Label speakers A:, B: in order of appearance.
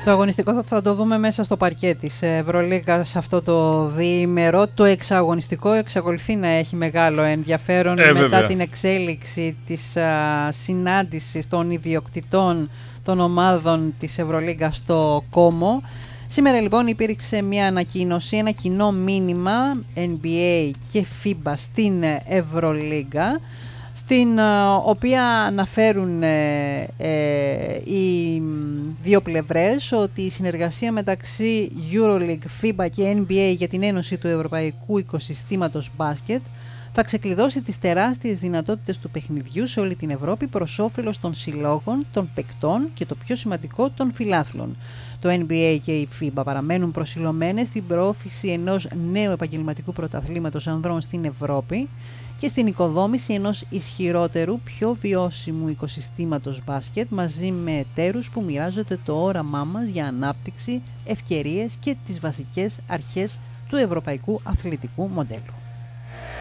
A: Το αγωνιστικό θα το δούμε μέσα στο παρκέ της Ευρωλίγκας αυτό το διήμερο. Το εξαγωνιστικό εξακολουθεί να έχει μεγάλο ενδιαφέρον μετά
B: βέβαια.
A: την εξέλιξη της συνάντησης των ιδιοκτητών των ομάδων της Ευρωλίγκας στο Κόμο. Σήμερα λοιπόν υπήρξε μια ανακοίνωση, ένα κοινό μήνυμα NBA και FIBA στην Ευρωλίγκα, στην οποία αναφέρουν οι δύο πλευρές ότι η συνεργασία μεταξύ EuroLeague, FIBA και NBA για την ένωση του ευρωπαϊκού οικοσυστήματος μπάσκετ θα ξεκλειδώσει τις τεράστιες δυνατότητες του παιχνιδιού σε όλη την Ευρώπη προς όφελος των συλλόγων, των παικτών και το πιο σημαντικό των φιλάθλων. Το NBA και η FIBA παραμένουν προσιλωμένες στην προώθηση ενός νέου επαγγελματικού πρωταθλήματος ανδρών στην Ευρώπη και στην οικοδόμηση ενός ισχυρότερου, πιο βιώσιμου οικοσυστήματος μπάσκετ μαζί με εταίρους που μοιράζονται το όραμά μας για ανάπτυξη, ευκαιρίες και τις βασικές αρχές του ευρωπαϊκού αθλητικού μοντέλου.